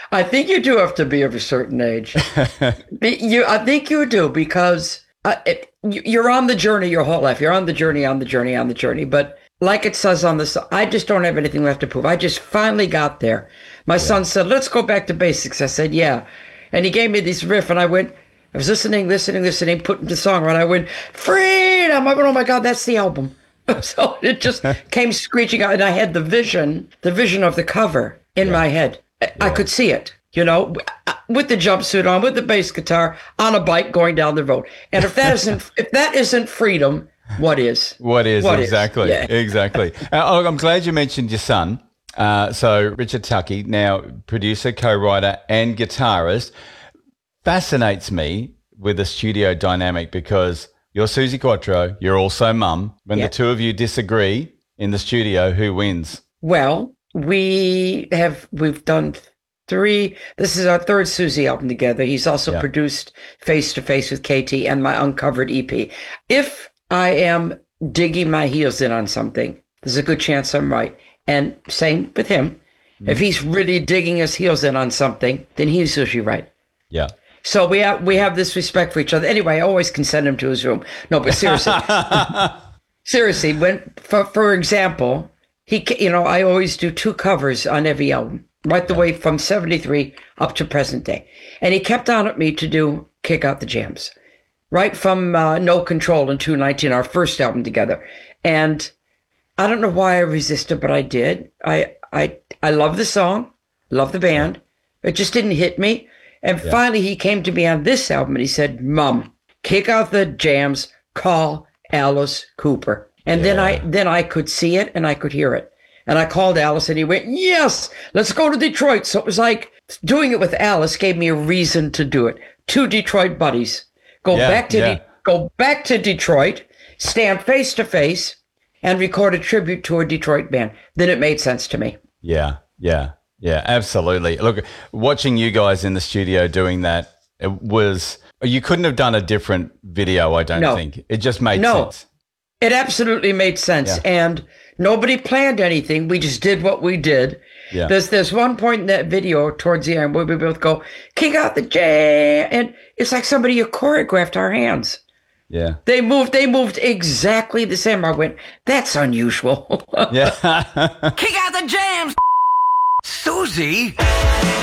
I think you do have to be of a certain age. I think you do because you're on the journey your whole life. You're on the journey, on the journey, on the journey. But like it says on the, I just don't have anything left to prove. I just finally got there. My son said, let's go back to basics. I said, yeah. And he gave me this riff and I was listening, putting the song on. I went, freedom. I went, oh my God, that's the album. So it just came screeching out. And I had the vision of the cover in my head. I could see it, with the jumpsuit on, with the bass guitar, on a bike going down the road. And if that isn't freedom, what is? What is exactly? Yeah. Exactly. I'm glad you mentioned your son. So Richard Tuckey, now producer, co-writer, and guitarist, fascinates me with the studio dynamic because you're Suzi Quatro, you're also mum. When the two of you disagree in the studio, who wins? Well, we've done 3. This is our 3rd Suzi album together. He's also produced Face to Face with KT and my Uncovered EP. If I am digging my heels in on something, there's a good chance I'm right. And same with him. If he's really digging his heels in on something, then he's usually right. Yeah. So we have this respect for each other. Anyway, I always can send him to his room. No, but seriously, when for example, I always do 2 covers on every album, right the way from 73 up to present day. And he kept on at me to do Kick Out the Jams, right from No Control in 219, our first album together. And I don't know why I resisted, but I did. I love the song, love the band. It just didn't hit me. And finally he came to me on this album and he said, Mom, kick out the jams, call Alice Cooper. And then I could see it and I could hear it. And I called Alice and he went, yes, let's go to Detroit. So it was like doing it with Alice gave me a reason to do it. 2 Detroit buddies. Go back to Detroit, stand face to face, and record a tribute to a Detroit band. Then it made sense to me. Yeah, absolutely. Look, watching you guys in the studio doing that, you couldn't have done a different video, I don't think. It just made sense. It absolutely made sense. Yeah. And nobody planned anything. We just did what we did. Yeah. There's one point in that video towards the end where we both go, kick out the jam. And it's like somebody choreographed our hands. Yeah. They moved exactly the same. I went, that's unusual. Yeah. Kick out the jams, Suzi.